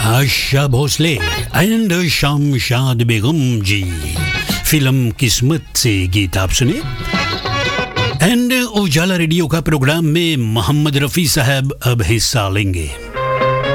Asha Bhosle and शामशाद बेगम जी, film किस्मत से गीत आप सुने। एंड उजाला रेडियो का प्रोग्राम में मोहम्मद रफ़ी साहब अब हिस्सा लेंगे।